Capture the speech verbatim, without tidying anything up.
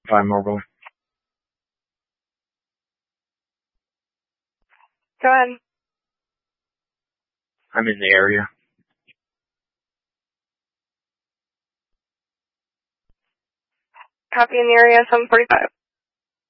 Five Mobile. Go ahead. I'm in the area. Copy in the area, seven forty-five.